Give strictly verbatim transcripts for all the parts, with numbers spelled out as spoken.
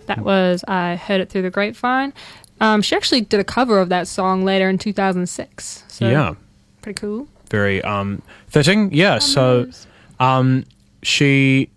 That was I Heard It Through the Grapevine. Um, she actually did a cover of that song later in two thousand six. So yeah. Pretty cool. Very um, fitting. Yeah, so um, she,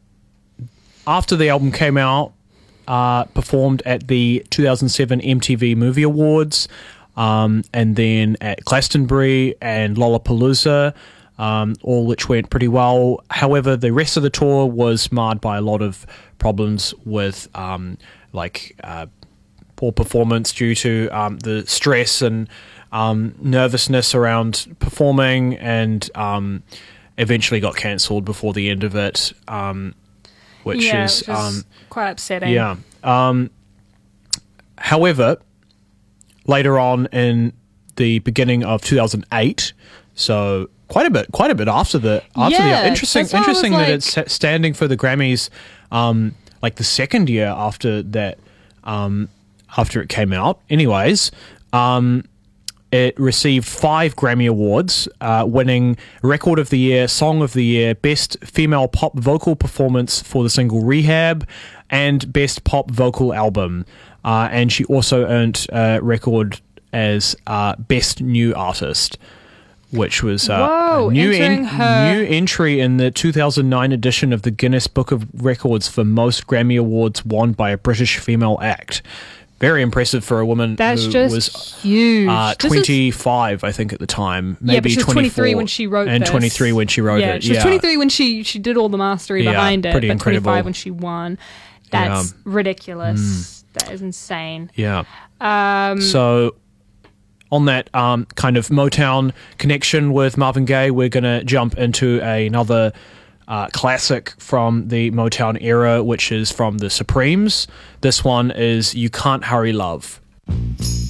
after the album came out, uh, performed at the two thousand seven M T V Movie Awards, um, and then at Glastonbury and Lollapalooza, um, all which went pretty well. However, the rest of the tour was marred by a lot of problems with um, like uh, poor performance due to um, the stress and um, nervousness around performing, and um, eventually got cancelled before the end of it, um, which yeah, is, which is um, quite upsetting. yeah. Um, however, later on in the beginning of two thousand eight, so quite a bit, quite a bit after the after Yeah, the interesting, that's why I was interesting that like- it's sa- standing for the Grammys, um, like the second year after that, um, after it came out. Anyways, um, it received five Grammy Awards, uh, winning Record of the Year, Song of the Year, Best Female Pop Vocal Performance for the single Rehab, and Best Pop Vocal Album. Uh, and she also earned a record as uh, Best New Artist, which was uh, Whoa, a new, entering her- new entry in the two thousand nine edition of the Guinness Book of Records for most Grammy Awards won by a British female act. Very impressive for a woman That's who just was huge. uh, This is- twenty-five, I think, at the time. Maybe yeah, but she was twenty-four, twenty-three when she wrote and this. twenty-three when she wrote yeah, it. she was yeah, twenty-three when she she did all the mastery Yeah, behind it, pretty but incredible. twenty-five when she won. That's Yeah. ridiculous. That is insane. Yeah. Um, So, on that um, kind of Motown connection with Marvin Gaye, we're going to jump into another uh, classic from the Motown era, which is from the Supremes. This one is You Can't Hurry Love.